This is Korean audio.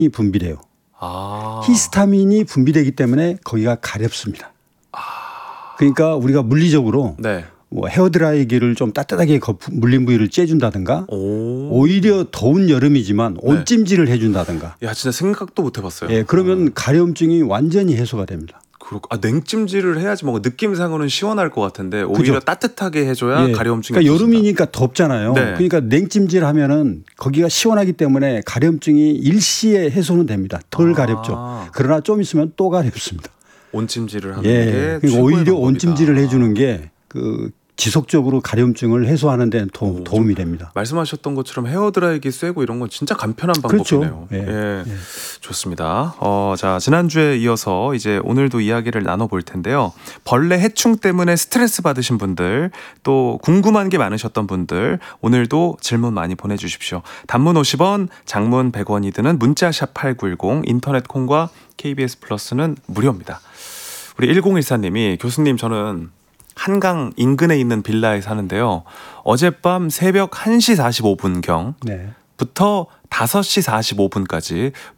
분비돼요. 아. 히스타민이 분비되기 때문에 거기가 가렵습니다. 그러니까 우리가 물리적으로 네. 뭐 헤어드라이기를 좀 따뜻하게 물린 부위를 쬐준다든가 오히려 더운 여름이지만 온찜질을 해준다든가. 야, 진짜 생각도 못 해봤어요. 예, 그러면 가려움증이 완전히 해소가 됩니다. 냉찜질을 해야지 뭔가 느낌상으로는 시원할 것 같은데 오히려 그죠? 따뜻하게 해줘야 예, 가려움증이 그러니까 없어진다. 여름이니까 덥잖아요. 네. 그러니까 냉찜질 하면은 거기가 시원하기 때문에 가려움증이 일시에 해소는 됩니다. 덜 가렵죠. 그러나 좀 있으면 또 가렵습니다. 온찜질을 하는 예, 게 그러니까 오히려 방법이다. 온찜질을 해주는 게 지속적으로 가려움증을 해소하는 데는 도움이 됩니다. 말씀하셨던 것처럼 헤어드라이기 쐬고 이런 건 진짜 간편한 그렇죠. 방법이네요. 예. 예. 좋습니다. 자, 지난주에 이어서 이제 오늘도 이야기를 나눠볼 텐데요. 벌레 해충 때문에 스트레스 받으신 분들, 또 궁금한 게 많으셨던 분들, 오늘도 질문 많이 보내주십시오. 단문 50원, 장문 100원이 드는 문자샵 8910, 인터넷 콩과 KBS 플러스는 무료입니다. 우리 1014님이 교수님, 저는 한강 인근에 있는 빌라에 사는데요. 어젯밤 새벽 1시 45분경 부터 5시 45분까지